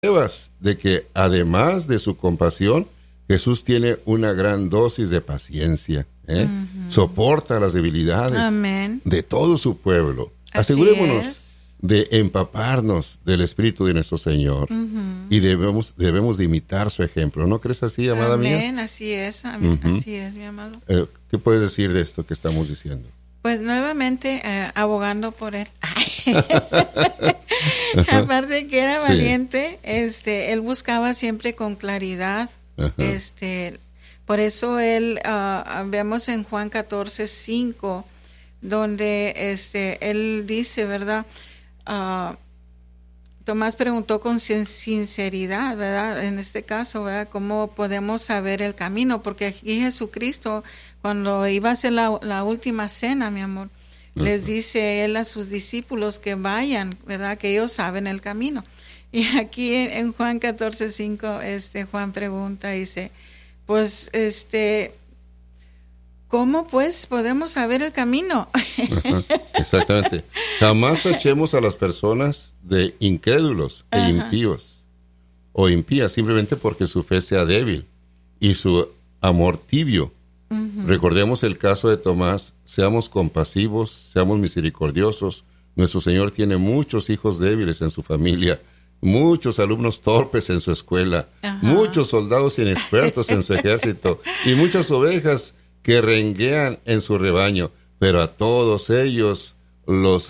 pruebas de que además de su compasión, Jesús tiene una gran dosis de paciencia. Soporta las debilidades de todo su pueblo. Asegurémonos de empaparnos del Espíritu de nuestro Señor y debemos de imitar su ejemplo. ¿No crees así, amada mía? Amén, así es, así es, mi amado. ¿Qué puedes decir de esto que estamos diciendo? Pues nuevamente abogando por él. Aparte que era valiente, él buscaba siempre con claridad. Por eso él, vemos en Juan 14:5, donde él dice, ¿verdad? Tomás preguntó con sinceridad, ¿verdad? En este caso, ¿verdad? ¿Cómo podemos saber el camino? Porque aquí Jesucristo, cuando iba a hacer la última cena, mi amor, les dice él a sus discípulos que vayan, ¿verdad? Que ellos saben el camino. Y aquí en Juan 14:5, Juan pregunta, dice, pues, ¿cómo pues podemos saber el camino? Exactamente. Jamás tachemos a las personas de incrédulos e impíos o impías simplemente porque su fe sea débil y su amor tibio. Recordemos el caso de Tomás. Seamos compasivos, seamos misericordiosos. Nuestro Señor tiene muchos hijos débiles en su familia, muchos alumnos torpes en su escuela, muchos soldados inexpertos en su ejército y muchas ovejas que renguean en su rebaño, pero a todos ellos los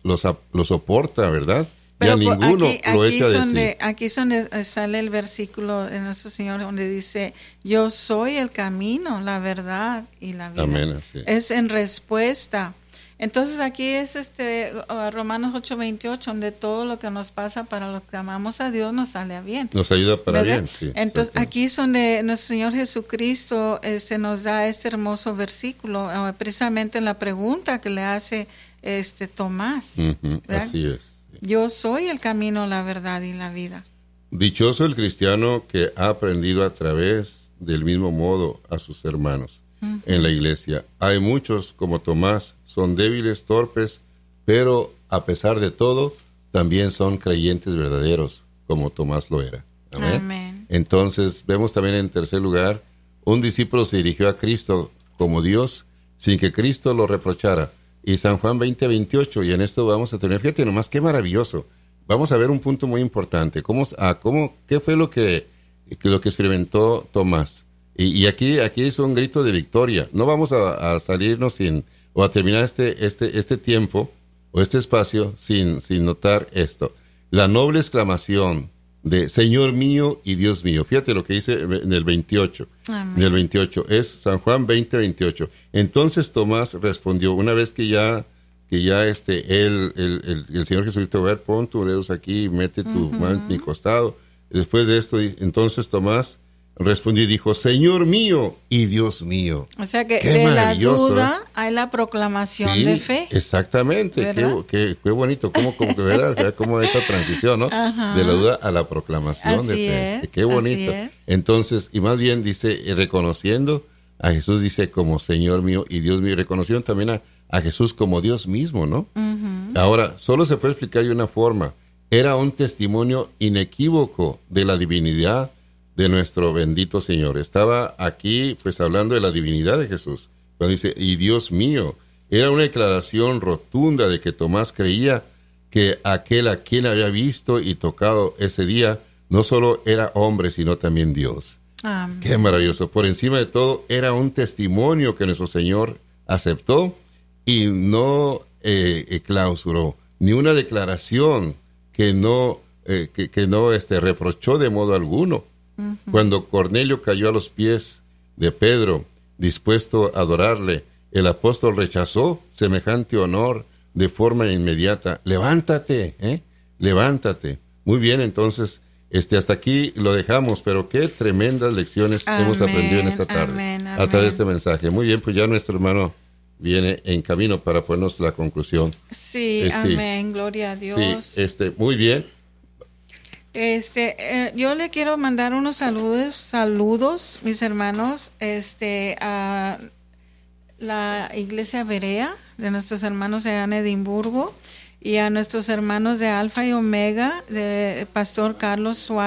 soporta, ¿verdad? Pero y a ninguno lo echa de sí. Aquí es donde sale el versículo de nuestro Señor, donde dice, yo soy el camino, la verdad y la vida. Amén, así. Es en respuesta. Entonces aquí es Romanos 8:28, donde todo lo que nos pasa para los que amamos a Dios nos sale a bien. Nos ayuda para ¿verdad? bien, sí. Entonces aquí es donde nuestro Señor Jesucristo nos da este hermoso versículo, precisamente en la pregunta que le hace Tomás. Así es. Yo soy el camino, la verdad y la vida. Dichoso el cristiano que ha aprendido a través del mismo modo a sus hermanos. En la iglesia hay muchos como Tomás, son débiles, torpes, pero a pesar de todo también son creyentes verdaderos como Tomás lo era. Amén. Entonces vemos también en tercer lugar, un discípulo se dirigió a Cristo como Dios sin que Cristo lo reprochara. Y San Juan 20:28, y en esto vamos a tener, fíjate nomás qué maravilloso, vamos a ver un punto muy importante, qué fue lo que experimentó Tomás. Y aquí es un grito de victoria. No vamos a salirnos o a terminar este tiempo o este espacio sin notar esto. La noble exclamación de Señor mío y Dios mío. Fíjate lo que dice en el 28. Amén. En el 28 es San Juan 20:28. Entonces Tomás respondió, una vez que ya el Señor Jesucristo, a ver, pon tus dedos aquí, mete tu mano en mi costado. Después de esto, entonces Tomás respondió y dijo, Señor mío y Dios mío. O sea que qué de la duda hay la proclamación de fe. Exactamente, qué bonito, ¿verdad? Como esa transición, ¿no? De la duda a la proclamación así de fe. Es, qué bonito. Entonces, y más bien dice, reconociendo a Jesús, dice, como Señor mío y Dios mío, reconocieron también a Jesús como Dios mismo, ¿no? Ahora, solo se puede explicar de una forma. Era un testimonio inequívoco de la divinidad de nuestro bendito Señor. Estaba aquí pues hablando de la divinidad de Jesús. Cuando dice, y Dios mío, era una declaración rotunda de que Tomás creía que aquel a quien había visto y tocado ese día no solo era hombre, sino también Dios. Amén. Qué maravilloso. Por encima de todo, era un testimonio que nuestro Señor aceptó y no clausuró, ni una declaración que no reprochó de modo alguno. Cuando Cornelio cayó a los pies de Pedro, dispuesto a adorarle, el apóstol rechazó semejante honor de forma inmediata. Levántate, levántate. Muy bien, entonces, hasta aquí lo dejamos, pero qué tremendas lecciones hemos aprendido en esta tarde a través de este mensaje. Muy bien, pues ya nuestro hermano viene en camino para ponernos la conclusión. Sí, amén, gloria a Dios. Sí, muy bien. Yo le quiero mandar unos saludos, mis hermanos, a la iglesia Berea de nuestros hermanos allá en Edimburgo. y a nuestros hermanos de Alfa y Omega, de Pastor Carlos Suárez.